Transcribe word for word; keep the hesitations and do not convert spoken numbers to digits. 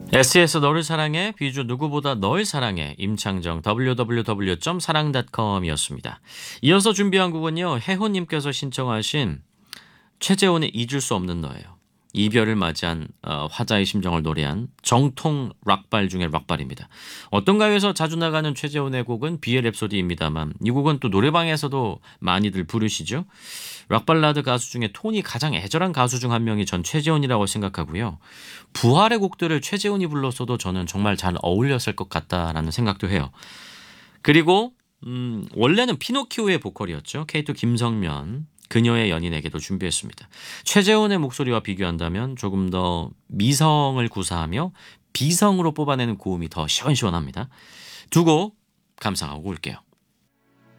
에스에스 너를 사랑해, 비주 누구보다 널 사랑해, 임창정 더블유 더블유 더블유 점 사랑 닷컴이었습니다. 이어서 준비한 곡은요, 혜호님께서 신청하신 최재훈의 잊을 수 없는 너예요. 이별을 맞이한 어, 화자의 심정을 노래한 정통 락발 중의 락발입니다. 어떤 가요에서 자주 나가는 최재훈의 곡은 비의 랩소디입니다만 이 곡은 또 노래방에서도 많이들 부르시죠. 락발라드 가수 중에 톤이 가장 애절한 가수 중 한 명이 전 최재훈이라고 생각하고요. 부활의 곡들을 최재훈이 불렀어도 저는 정말 잘 어울렸을 것 같다라는 생각도 해요. 그리고 음, 원래는 피노키오의 보컬이었죠. 케이투 김성면, 그녀의 연인에게도 준비했습니다. 최재훈의 목소리와 비교한다면 조금 더 미성을 구사하며 비성으로 뽑아내는 고음이 더 시원시원합니다. 두 곡 감상하고 올게요.